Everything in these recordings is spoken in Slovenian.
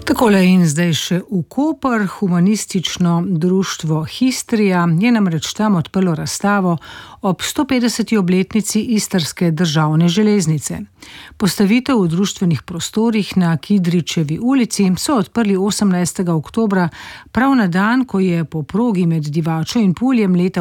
Takole in zdaj še v Koper. Humanistično društvo Histrija je namreč tam odprlo razstavo ob 150. obletnici Istrske državne železnice. Postavitev v društvenih prostorih na Kidričevi ulici so odprli 18. oktobra, prav na dan, ko je po progi med Divačo in Puljem leta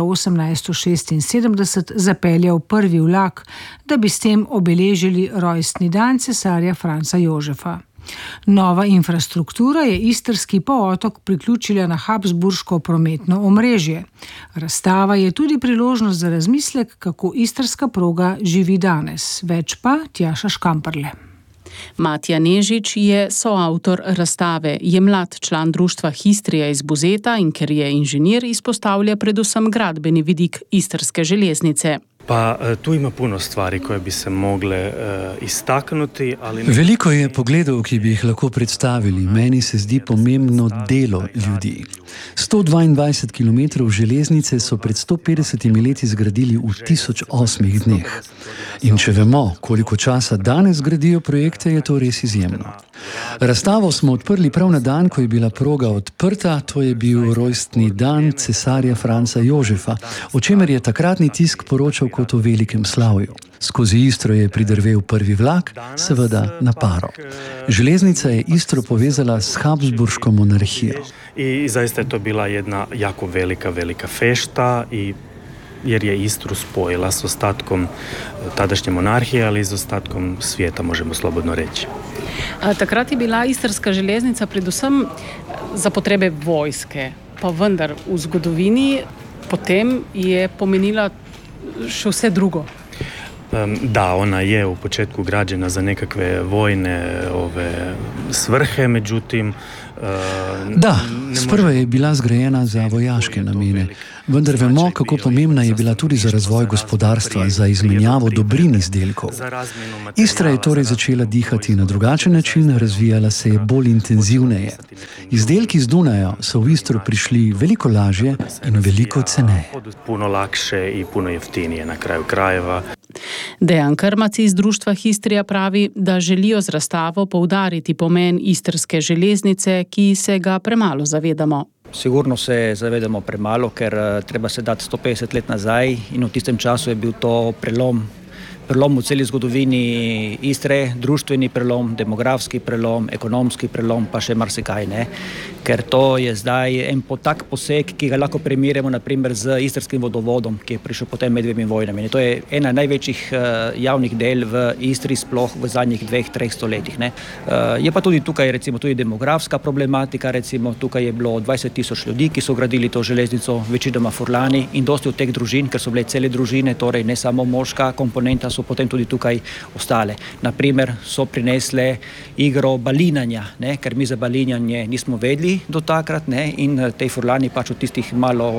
1876 zapeljal prvi vlak, da bi s tem obeležili rojstni dan cesarja Franca Jožefa. Nova infrastruktura je istrski polotok priključila na habsburško prometno omrežje. Razstava je tudi priložnost za razmislek, kako istrska proga živi danes. Več pa Tjaša Škamperle. Matija Nežič je soavtor razstave, je mlad član društva Histrija iz Buzeta in ker je inženir, izpostavlja predvsem gradbeni vidik istrske železnice. Pa tu ima puno stvari koje bi se mogle istaknuti, ali... Veliko je pogledov, ki bi jih lahko predstavili. Meni se zdi pomembno delo ljudi. 122 km železnice so pred 150 leti zgradili v 1008 dneh. In če vemo, koliko časa danes gradijo projekte, je to res izjemno. Razstavo smo odprli prav na dan, ko je bila proga odprta, to je bil rojstni dan cesarja Franca Jožefa, o čemer je takratni tisk poročal kot o velikem slavju. Skozi Istro je pridrvel prvi vlak, seveda na paro. Železnica je Istro povezala s habsburško monarhijo. I zaista je to bila jedna jako velika fešta, jer je Istru spojila s ostatkom tadašnje monarhije, ali i s ostatkom svijeta, možemo slobodno reći. Takrat je bila istrska železnica predvsem za potrebe vojske, pa vendar v zgodovini potem je pomenila še vse drugo. Da, ona je u početku građena za nekakve vojne svrhe, međutim... Da, sprva je bila zgrajena za vojaške namene, vendar vemo, kako pomembna je bila tudi za razvoj gospodarstva, za izmenjavo dobrin izdelkov. Istra je torej začela dihati na drugačen način, razvijala se je bolj intenzivneje. Izdelki z Dunaja so v Istro prišli veliko lažje in veliko ceneje. Puno lakše i puno jeftinije na kraju krajeva. Dejan Krmac iz društva Histrija pravi, da želijo z razstavo poudariti pomen istrske železnice, ki se ga premalo zavedamo. Sigurno se zavedamo premalo, ker treba se dati 150 let nazaj in v tistem času je bil to prelom v celi zgodovini Istre, društveni prelom, demografski prelom, ekonomski prelom, pa še marsikaj, ne. Ker to je zdaj en tak poseg, ki ga lahko primerjamo naprimer z istrskim vodovodom, ki je prišel potem med dvemi vojnami. In to je ena največjih javnih del v Istri, sploh v zadnjih 2-3 stoletjih, ne. Je pa tudi tukaj recimo tudi demografska problematika, recimo tukaj je bilo 20 000 ljudi, ki so gradili to železnico, večinoma Furlani, in dosti od teh družin, ker so bile cele družine, torej ne samo moška komponenta, so potem tudi tukaj ostale. Naprimer so prinesle igro balinanja, ne, ker mi za balinjanje nismo vedli do takrat, ne, in tej Furlani pač od tistih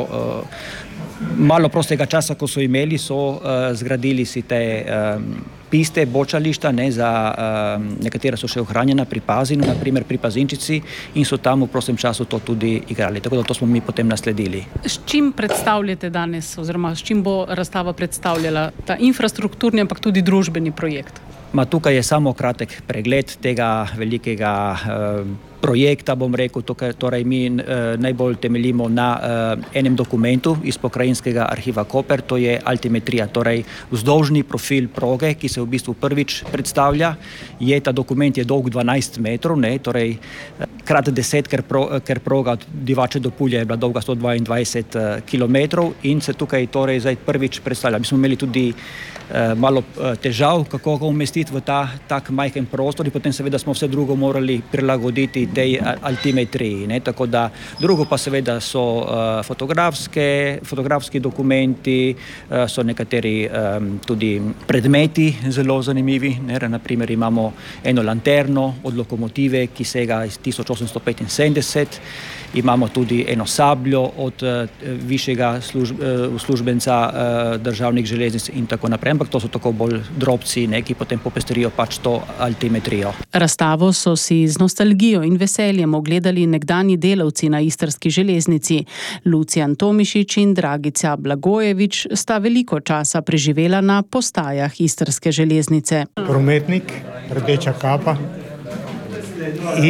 malo prostega časa, ko so imeli, so zgradili si te piste, bočališta, ne, za nekatera so še ohranjena pri Pazinu, naprimer pri Pazinčici, in so tam v prostem času to tudi igrali. Tako da to smo mi potem nasledili. S čim predstavljate danes, oziroma s čim bo razstava predstavljala ta infrastrukturni, ampak tudi družbeni projekt? Tukaj je samo kratek pregled tega velikega projekta, bom rekel, torej mi najbolj temeljimo na enem dokumentu iz Pokrajinskega arhiva Koper, to je altimetrija, torej vzdolžni profil proge, ki se v bistvu prvič predstavlja. Ta dokument je dolg 12 metrov, ne, torej krat 10, ker proga od Divače do Pulja je bila dolga 122 kilometrov in se tukaj torej zdaj prvič predstavlja. Mi smo imeli tudi malo težav, kako ga umestiti v tak majhen prostor, in potem seveda smo vse drugo morali prilagoditi tej altimetriji, ne, tako da drugo pa seveda so fotografski dokumenti, so nekateri tudi predmeti zelo zanimivi, ne, naprimer imamo eno lanterno od lokomotive, ki sega iz 1875, imamo tudi eno sabljo od višjega uslužbenca državnih železnic in tako naprej, ampak to so tako bolj drobci, ne, ki potem popestrijo pač to altimetrijo. Razstavo so si z nostalgijo in veseljem ogledali nekdanji delavci na istrski železnici. Lucijan Tomišič in Dragica Blagojevič sta veliko časa preživela na postajah istrske železnice. Prometnik, rdeča kapa i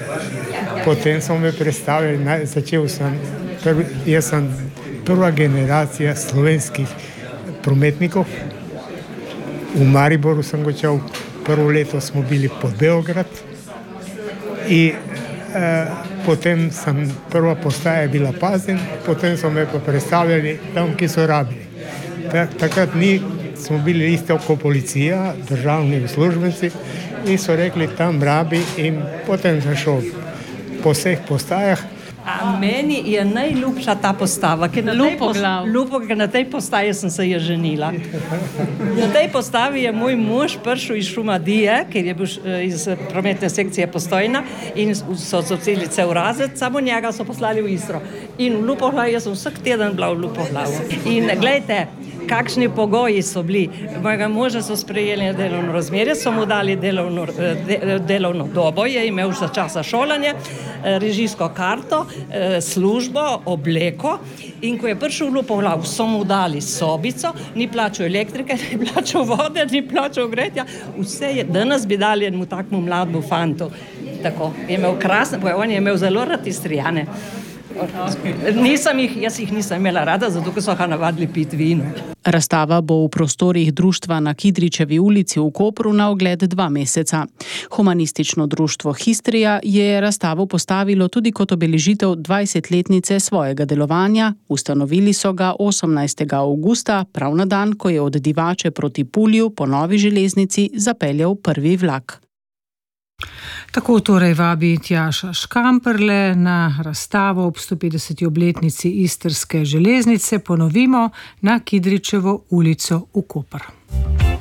Potem so me predstavili, jaz sem prva generacija slovenskih prometnikov. V Mariboru sem začel, prvo leto smo bili pod Beograd in potem prva postaja je bila Pazin, potem so me pa predstavljali tam, ki so rabili. Takrat smo bili isto kot policija, državni uslužbenci in so rekli, tam rabi in potem sem šel po vseh postajah. Meni je najljubša ta postava, ker na tej postaji sem se je ženila. Na tej postavi je moj mož prišel iz Šumadije, ker je bil iz prometne sekcije Postojna in so celi cel razred, samo njega so poslali v Istro. In v Lupoglav, jaz sem vsak teden bila v Lupoglavu. In gledajte, kakšni pogoji so bili. Mojega moža so sprejeli na delovno razmerje, so mu dali delovno dobo, je imel za časa šolanje, režijsko karto, službo, obleko in ko je prišel v Lupoglav, so mu dali sobico, ni plačal elektrike, ni plačal vode, ni plačal gretja, vse je, danes bi dali enemu takmu mlademu fantu. Tako, je imel krasne, on je imel zelo rad Istrijane. Jaz jih nisem imela rada, zato ker so ga navadili piti vino. Razstava bo v prostorih društva na Kidričevi ulici v Kopru na ogled 2 meseca. Humanistično društvo Histrija je razstavo postavilo tudi kot obeležitev 20-letnice svojega delovanja. Ustanovili so ga 18. avgusta, prav na dan, ko je od Divače proti Pulju po novi železnici zapeljal prvi vlak. Tako torej vabi Tjaša Škamperle na razstavo ob 150. obletnici istrske železnice, ponovimo, na Kidričevo ulico v Koper.